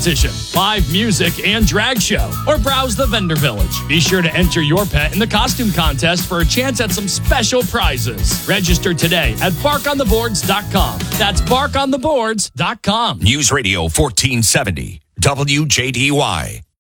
competition, live music, and drag show, or browse the vendor village. Be sure to enter your pet in the costume contest for a chance at some special prizes. Register today at barkontheboards.com. That's barkontheboards.com. News Radio 1470, WJDY.